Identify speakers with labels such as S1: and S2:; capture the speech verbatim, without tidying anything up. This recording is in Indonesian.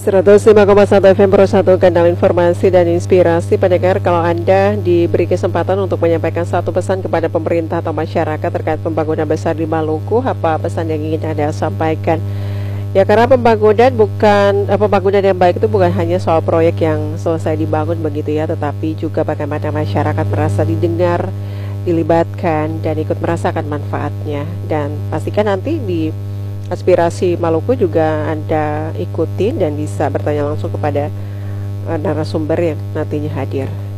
S1: seratus lima koma satu F M Pro satu, kanal informasi dan inspirasi. Pendengar, kalau Anda diberi kesempatan untuk menyampaikan satu pesan kepada pemerintah atau masyarakat terkait pembangunan besar di Maluku, apa pesan yang ingin Anda sampaikan? Ya, karena pembangunan bukan eh, pembangunan yang baik itu bukan hanya soal proyek yang selesai dibangun begitu ya, tetapi juga bagaimana masyarakat merasa didengar, dilibatkan, dan ikut merasakan manfaatnya. Dan pastikan nanti di aspirasi Maluku juga Anda ikutin dan bisa bertanya langsung kepada uh, narasumber yang nantinya hadir.